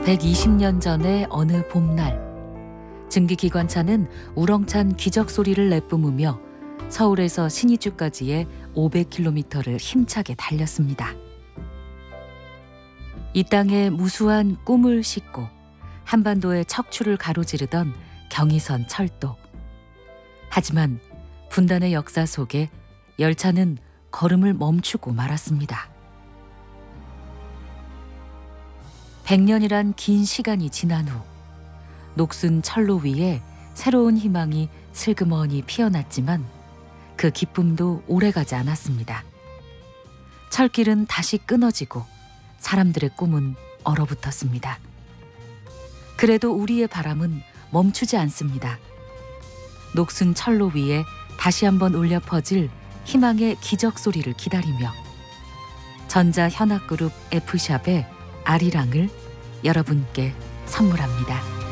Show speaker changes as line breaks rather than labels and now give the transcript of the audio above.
120년 전의 어느 봄날, 증기기관차는 우렁찬 기적 소리를 내뿜으며 서울에서 신의주까지의 500km를 힘차게 달렸습니다. 이 땅에 무수한 꿈을 싣고 한반도의 척추를 가로지르던 경의선 철도. 하지만 분단의 역사 속에 열차는 걸음을 멈추고 말았습니다. 100년이란 긴 시간이 지난 후 녹슨 철로 위에 새로운 희망이 슬그머니 피어났지만 그 기쁨도 오래가지 않았습니다. 철길은 다시 끊어지고 사람들의 꿈은 얼어붙었습니다. 그래도 우리의 바람은 멈추지 않습니다. 녹슨 철로 위에 다시 한번 울려 퍼질 희망의 기적 소리를 기다리며 전자현악그룹 F샵의 아리랑을 여러분께 선물합니다.